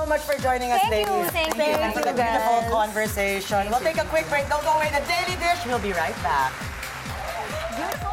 so much for joining us, Thank you, ladies. thank you. And for the Thank you, beautiful guys. conversation. We'll take a quick break. Don't go away. The Daily Dish. We'll be right back.